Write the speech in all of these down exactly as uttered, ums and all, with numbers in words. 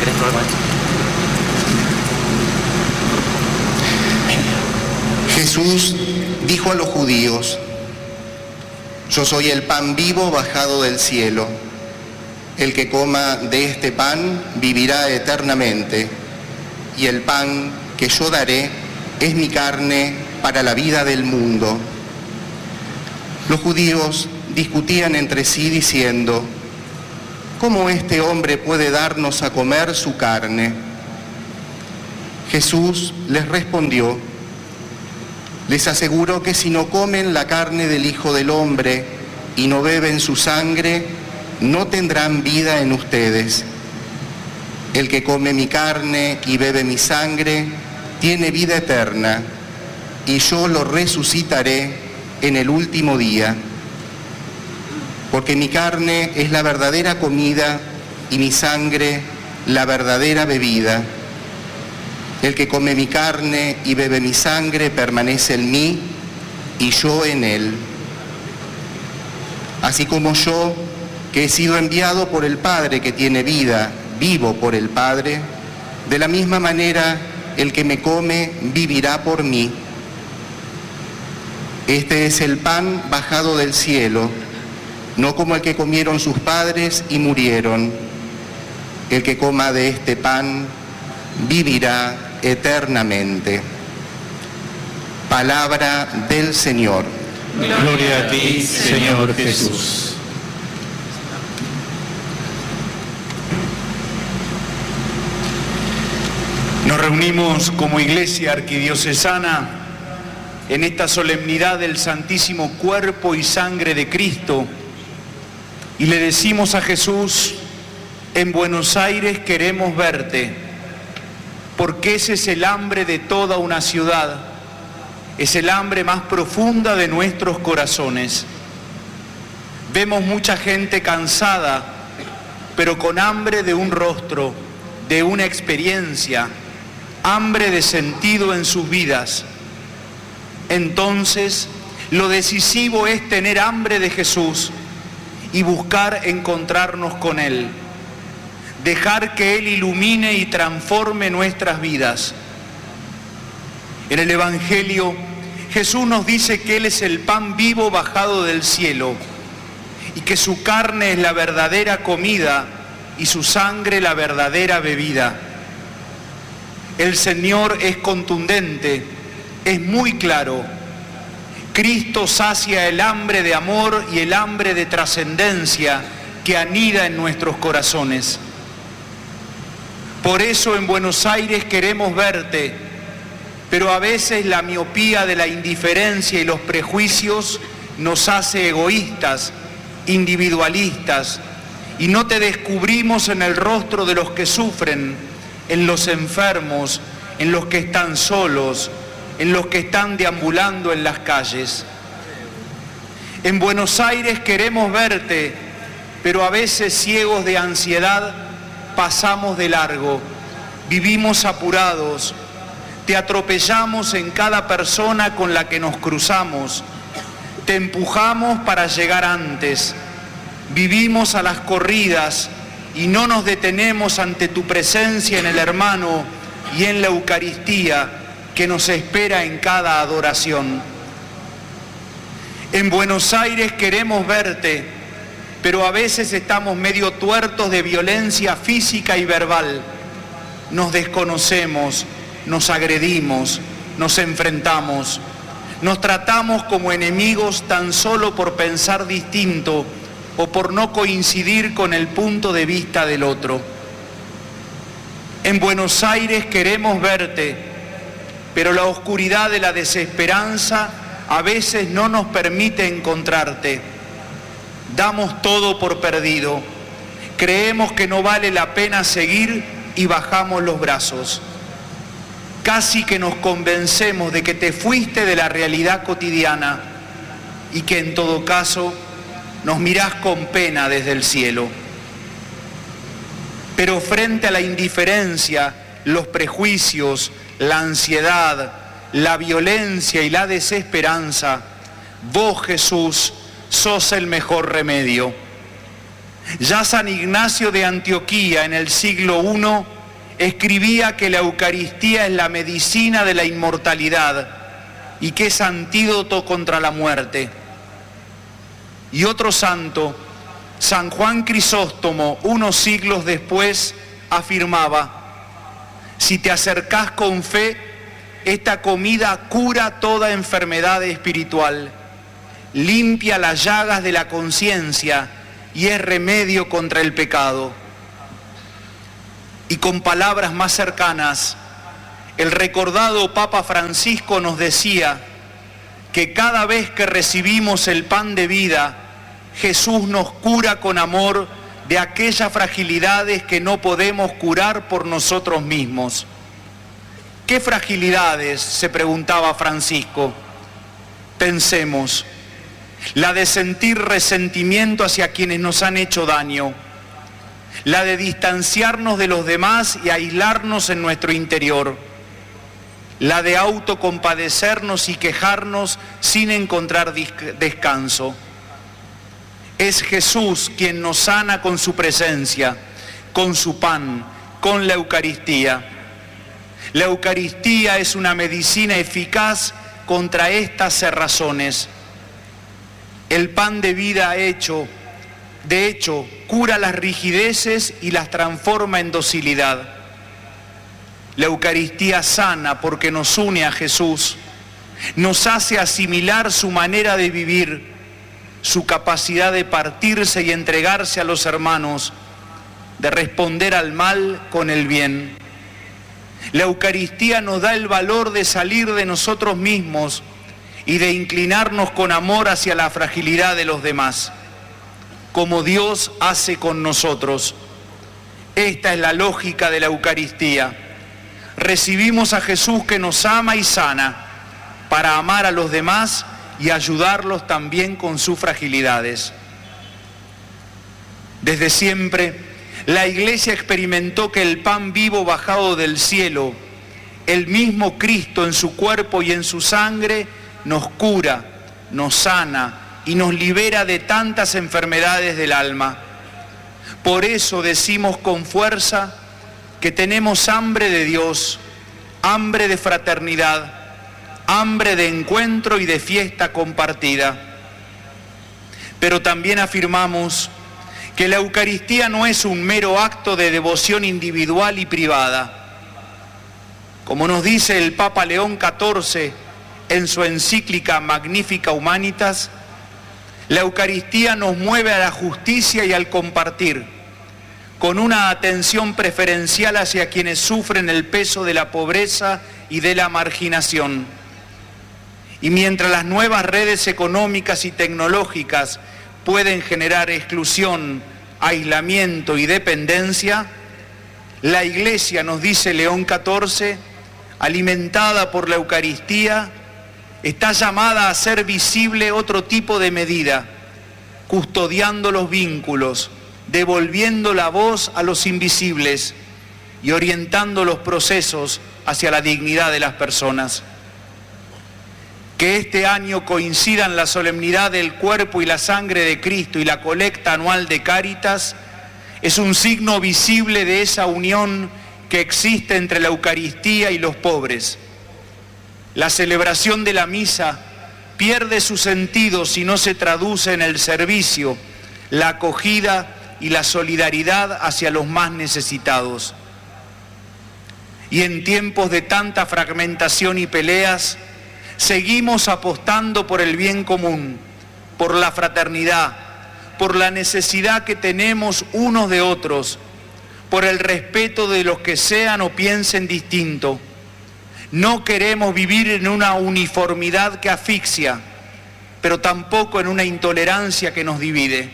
¿Querés probar con esto? Jesús dijo a los judíos: yo soy el pan vivo bajado del cielo. El que coma de este pan vivirá eternamente, y el pan que yo daré es mi carne para la vida del mundo. Los judíos discutían entre sí diciendo: ¿cómo este hombre puede darnos a comer su carne? Jesús les respondió: les aseguro que si no comen la carne del Hijo del Hombre y no beben su sangre, no tendrán vida en ustedes. El que come mi carne y bebe mi sangre tiene vida eterna, y yo lo resucitaré en el último día. Porque mi carne es la verdadera comida y mi sangre la verdadera bebida. El que come mi carne y bebe mi sangre permanece en mí y yo en él. Así como yo, que he sido enviado por el Padre que tiene vida, vivo por el Padre, de la misma manera el que me come vivirá por mí. Este es el pan bajado del cielo, no como el que comieron sus padres y murieron. El que coma de este pan vivirá eternamente. Palabra del Señor. Gloria a ti, Señor Jesús. Nos reunimos como Iglesia Arquidiocesana en esta solemnidad del Santísimo Cuerpo y Sangre de Cristo y le decimos a Jesús: en Buenos Aires queremos verte, porque ese es el hambre de toda una ciudad, es el hambre más profunda de nuestros corazones. Vemos mucha gente cansada, pero con hambre de un rostro, de una experiencia, hambre de sentido en sus vidas. Entonces, lo decisivo es tener hambre de Jesús y buscar encontrarnos con Él. Dejar que Él ilumine y transforme nuestras vidas. En el Evangelio, Jesús nos dice que Él es el pan vivo bajado del cielo y que su carne es la verdadera comida y su sangre la verdadera bebida. El Señor es contundente, es muy claro. Cristo sacia el hambre de amor y el hambre de trascendencia que anida en nuestros corazones. Por eso en Buenos Aires queremos verte, pero a veces la miopía de la indiferencia y los prejuicios nos hace egoístas, individualistas, y no te descubrimos en el rostro de los que sufren, en los enfermos, en los que están solos, en los que están deambulando en las calles. En Buenos Aires queremos verte, pero a veces ciegos de ansiedad pasamos de largo, vivimos apurados, te atropellamos en cada persona con la que nos cruzamos, te empujamos para llegar antes, vivimos a las corridas y no nos detenemos ante tu presencia en el hermano y en la Eucaristía que nos espera en cada adoración. En Buenos Aires queremos verte, pero a veces estamos medio tuertos de violencia física y verbal. Nos desconocemos, nos agredimos, nos enfrentamos, nos tratamos como enemigos tan solo por pensar distinto o por no coincidir con el punto de vista del otro. En Buenos Aires queremos verte, pero la oscuridad de la desesperanza a veces no nos permite encontrarte. Damos todo por perdido, creemos que no vale la pena seguir y bajamos los brazos. Casi que nos convencemos de que te fuiste de la realidad cotidiana y que en todo caso nos mirás con pena desde el cielo. Pero frente a la indiferencia, los prejuicios, la ansiedad, la violencia y la desesperanza, vos, Jesús, sos el mejor remedio. Ya San Ignacio de Antioquía en el siglo primero escribía que la Eucaristía es la medicina de la inmortalidad y que es antídoto contra la muerte. Y otro santo, San Juan Crisóstomo, unos siglos después, afirmaba: si te acercás con fe, esta comida cura toda enfermedad espiritual, limpia las llagas de la conciencia y es remedio contra el pecado. Y con palabras más cercanas, el recordado Papa Francisco nos decía que cada vez que recibimos el pan de vida, Jesús nos cura con amor de aquellas fragilidades que no podemos curar por nosotros mismos. ¿Qué fragilidades?, se preguntaba Francisco. Pensemos: la de sentir resentimiento hacia quienes nos han hecho daño, la de distanciarnos de los demás y aislarnos en nuestro interior, la de autocompadecernos y quejarnos sin encontrar descanso. Es Jesús quien nos sana con su presencia, con su pan, con la Eucaristía. La Eucaristía es una medicina eficaz contra estas cerrazones. El pan de vida hecho, de hecho, cura las rigideces y las transforma en docilidad. La Eucaristía sana porque nos une a Jesús, nos hace asimilar su manera de vivir, su capacidad de partirse y entregarse a los hermanos, de responder al mal con el bien. La Eucaristía nos da el valor de salir de nosotros mismos y de inclinarnos con amor hacia la fragilidad de los demás, como Dios hace con nosotros. Esta es la lógica de la Eucaristía. Recibimos a Jesús que nos ama y sana para amar a los demás y ayudarlos también con sus fragilidades. Desde siempre, la Iglesia experimentó que el pan vivo bajado del cielo, el mismo Cristo en su cuerpo y en su sangre, nos cura, nos sana y nos libera de tantas enfermedades del alma. Por eso decimos con fuerza que tenemos hambre de Dios, hambre de fraternidad, hambre de encuentro y de fiesta compartida. Pero también afirmamos que la Eucaristía no es un mero acto de devoción individual y privada. Como nos dice el Papa León catorce en su encíclica Magnificat Humanitas, la Eucaristía nos mueve a la justicia y al compartir, con una atención preferencial hacia quienes sufren el peso de la pobreza y de la marginación. Y mientras las nuevas redes económicas y tecnológicas pueden generar exclusión, aislamiento y dependencia, la Iglesia, nos dice León catorce, alimentada por la Eucaristía, está llamada a hacer visible otro tipo de medida, custodiando los vínculos, devolviendo la voz a los invisibles y orientando los procesos hacia la dignidad de las personas. Que este año coincidan la solemnidad del cuerpo y la sangre de Cristo y la colecta anual de Cáritas es un signo visible de esa unión que existe entre la Eucaristía y los pobres. La celebración de la misa pierde su sentido si no se traduce en el servicio, la acogida y la solidaridad hacia los más necesitados. Y en tiempos de tanta fragmentación y peleas, seguimos apostando por el bien común, por la fraternidad, por la necesidad que tenemos unos de otros, por el respeto de los que sean o piensen distinto. No queremos vivir en una uniformidad que asfixia, pero tampoco en una intolerancia que nos divide.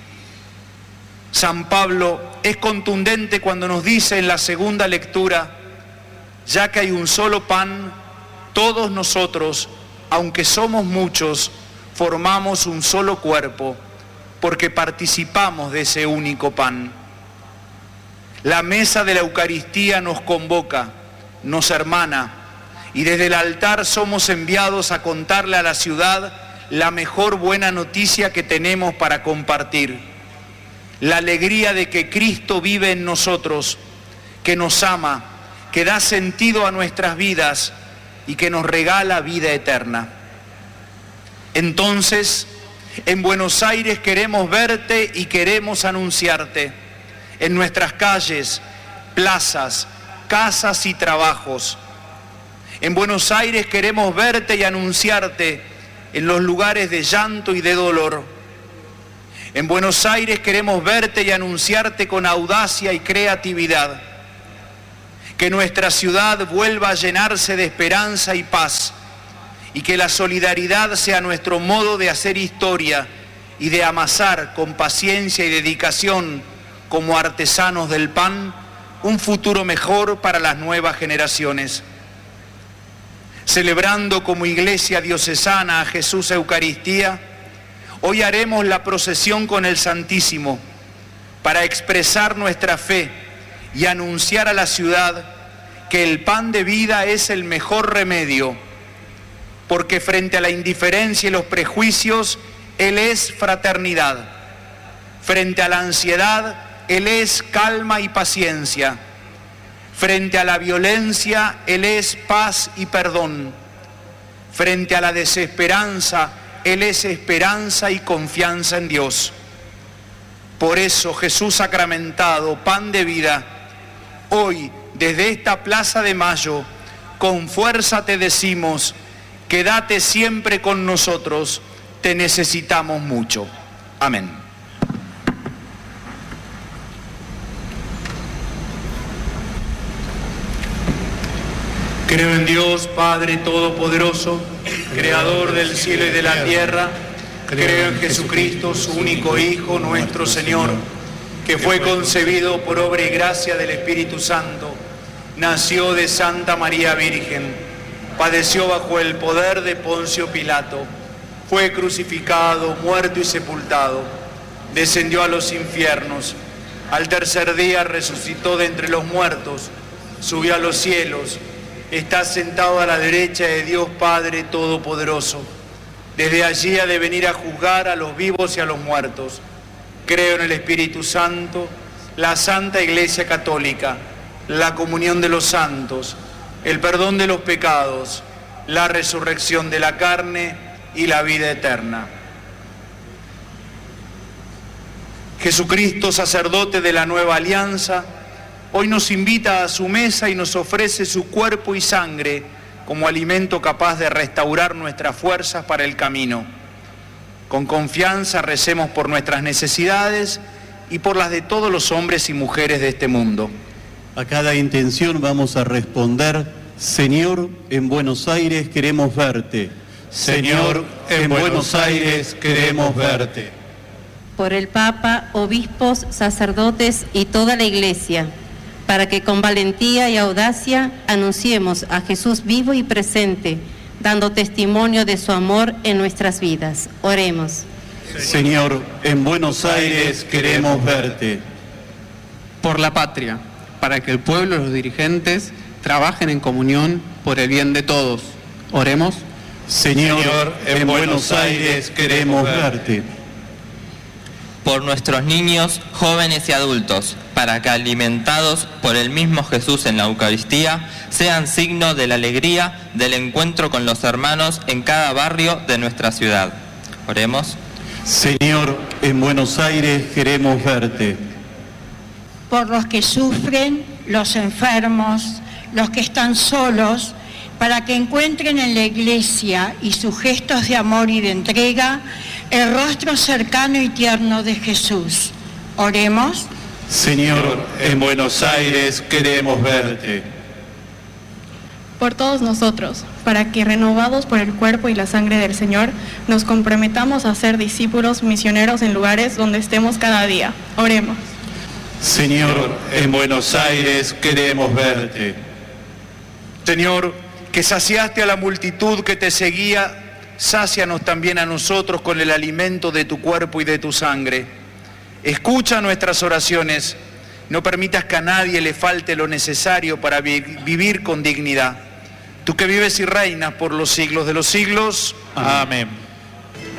San Pablo es contundente cuando nos dice en la segunda lectura: ya que hay un solo pan, todos nosotros, aunque somos muchos, formamos un solo cuerpo, porque participamos de ese único pan. La mesa de la Eucaristía nos convoca, nos hermana, y desde el altar somos enviados a contarle a la ciudad la mejor buena noticia que tenemos para compartir. la alegría de que Cristo vive en nosotros, que nos ama, que da sentido a nuestras vidas y que nos regala vida eterna. Entonces, en Buenos Aires queremos verte y queremos anunciarte en nuestras calles, plazas, casas y trabajos. En Buenos Aires queremos verte y anunciarte en los lugares de llanto y de dolor. En Buenos Aires queremos verte y anunciarte con audacia y creatividad. Que nuestra ciudad vuelva a llenarse de esperanza y paz, y que la solidaridad sea nuestro modo de hacer historia y de amasar con paciencia y dedicación, como artesanos del pan, un futuro mejor para las nuevas generaciones. Celebrando como Iglesia Diocesana a Jesús Eucaristía, hoy haremos la procesión con el Santísimo para expresar nuestra fe y anunciar a la ciudad que el pan de vida es el mejor remedio, porque frente a la indiferencia y los prejuicios, Él es fraternidad. Frente a la ansiedad, Él es calma y paciencia. Frente a la violencia, Él es paz y perdón. Frente a la desesperanza, Él es esperanza y confianza en Dios. Por eso, Jesús sacramentado, pan de vida, hoy, desde esta Plaza de Mayo, con fuerza te decimos, quédate siempre con nosotros, te necesitamos mucho. Amén. Creo en Dios, Padre Todopoderoso, Creador del cielo y de la tierra. Creo en Jesucristo, su único Hijo, nuestro Señor, que fue concebido por obra y gracia del Espíritu Santo, nació de Santa María Virgen, padeció bajo el poder de Poncio Pilato, fue crucificado, muerto y sepultado, descendió a los infiernos, al tercer día resucitó de entre los muertos, subió a los cielos, está sentado a la derecha de Dios Padre Todopoderoso. Desde allí ha de venir a juzgar a los vivos y a los muertos. Creo en el Espíritu Santo, la Santa Iglesia Católica, la comunión de los santos, el perdón de los pecados, la resurrección de la carne y la vida eterna. Jesucristo, sacerdote de la nueva alianza, hoy nos invita a su mesa y nos ofrece su cuerpo y sangre como alimento capaz de restaurar nuestras fuerzas para el camino. Con confianza recemos por nuestras necesidades y por las de todos los hombres y mujeres de este mundo. A cada intención vamos a responder: Señor, en Buenos Aires queremos verte. Señor, en Buenos Aires queremos verte. Por el Papa, obispos, sacerdotes y toda la Iglesia, para que con valentía y audacia anunciemos a Jesús vivo y presente, dando testimonio de su amor en nuestras vidas. Oremos. Señor, en Buenos Aires queremos verte. Por la patria, para que el pueblo y los dirigentes trabajen en comunión por el bien de todos. Oremos. Señor, Señor, en Buenos Aires queremos verte. Por nuestros niños, jóvenes y adultos, para que alimentados por el mismo Jesús en la Eucaristía, sean signo de la alegría del encuentro con los hermanos en cada barrio de nuestra ciudad. Oremos. Señor, en Buenos Aires queremos verte. Por los que sufren, los enfermos, los que están solos, para que encuentren en la Iglesia y sus gestos de amor y de entrega el rostro cercano y tierno de Jesús. Oremos. Señor, en Buenos Aires queremos verte. Por todos nosotros, para que renovados por el cuerpo y la sangre del Señor, nos comprometamos a ser discípulos misioneros en lugares donde estemos cada día. Oremos. Señor, en Buenos Aires queremos verte. Señor, que saciaste a la multitud que te seguía, sácianos también a nosotros con el alimento de tu cuerpo y de tu sangre. Escucha nuestras oraciones, no permitas que a nadie le falte lo necesario para vi- vivir con dignidad. Tú que vives y reinas por los siglos de los siglos. Amén.